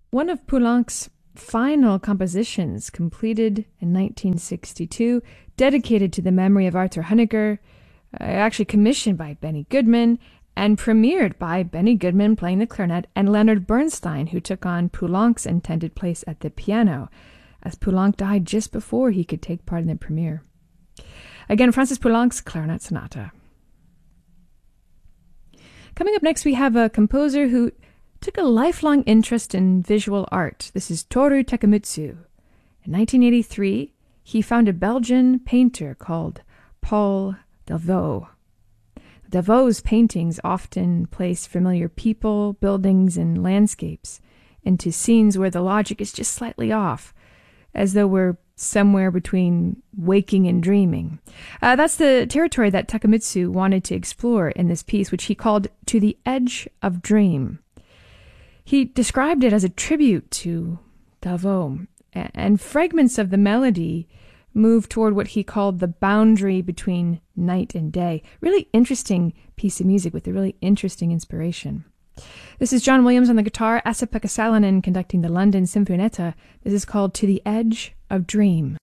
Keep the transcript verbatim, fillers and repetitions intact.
One of Poulenc's final compositions, completed in nineteen sixty-two, dedicated to the memory of Arthur Honegger, uh, actually commissioned by Benny Goodman, and premiered by Benny Goodman playing the clarinet and Leonard Bernstein, who took on Poulenc's intended place at the piano, as Poulenc died just before he could take part in the premiere. Again, Francis Poulenc's Clarinet Sonata. Coming up next, we have a composer who took a lifelong interest in visual art. This is Toru Takemitsu. In nineteen eighty-three, he found a Belgian painter called Paul Delvaux. Delvaux's paintings often place familiar people, buildings, and landscapes into scenes where the logic is just slightly off, as though we're somewhere between waking and dreaming. Uh, that's the territory that Takemitsu wanted to explore in this piece, which he called To the Edge of Dream. He described it as a tribute to Delvaux, and fragments of the melody move toward what he called the boundary between night and day. Really interesting piece of music with a really interesting inspiration. This is John Williams on the guitar, Esa-Pekka Salonen conducting the London Sinfonietta. This is called To the Edge of Dream.